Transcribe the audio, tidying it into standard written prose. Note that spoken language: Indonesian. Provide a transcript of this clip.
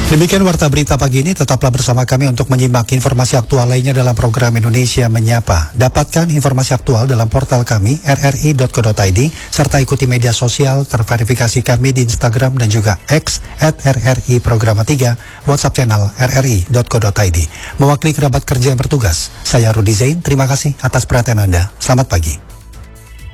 Demikian Warta Berita pagi ini, tetaplah bersama kami untuk menyimak informasi aktual lainnya dalam program Indonesia Menyapa. Dapatkan informasi aktual dalam portal kami rri.co.id, serta ikuti media sosial terverifikasi kami di Instagram dan juga X @RRI Programa 3, WhatsApp channel rri.co.id. Mewakili kerabat kerja yang bertugas, saya Rudi Zain, terima kasih atas perhatian Anda. Selamat pagi.